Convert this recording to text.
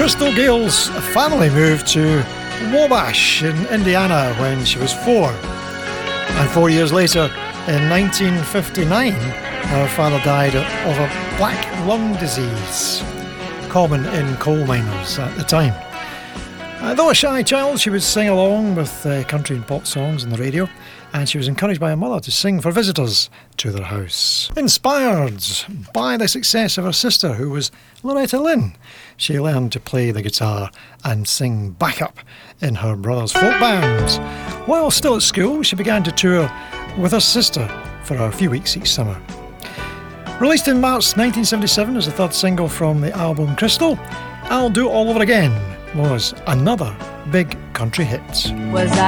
Crystal Gale's family moved to Wabash in Indiana when she was 4. And 4 years later, in 1959, her father died of a black lung disease, common in coal miners at the time. Though a shy child, she would sing along with country and pop songs on the radio, and she was encouraged by her mother to sing for visitors to their house. Inspired by the success of her sister, who was Loretta Lynn, she learned to play the guitar and sing backup in her brother's folk bands. While still at school, she began to tour with her sister for a few weeks each summer. Released in March 1977 as the third single from the album Crystal, I'll Do It All Over Again was another big country hit. Was I